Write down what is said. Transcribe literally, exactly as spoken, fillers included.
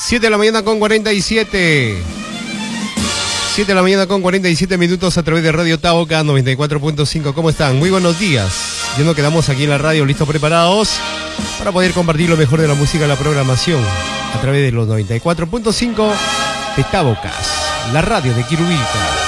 siete de la mañana con cuarenta y siete. siete de la mañana con cuarenta y siete minutos a través de Radio Tauca noventa y cuatro punto cinco. ¿Cómo están? Muy buenos días. Ya nos quedamos aquí en la radio listos, preparados para poder compartir lo mejor de la música y la programación a través de los noventa y cuatro punto cinco de Taucas, la radio de Quirubilca.